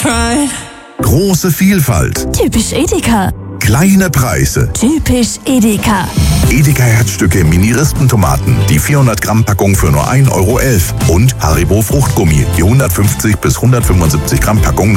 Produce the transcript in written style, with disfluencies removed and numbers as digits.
Große Vielfalt. Typisch Edeka. Kleine Preise. Typisch Edeka. Edeka Herzstücke Mini-Rispentomaten. Die 400 Gramm Packung für nur 1,11 € Und Haribo Fruchtgummi. Die 150 bis 175 Gramm Packung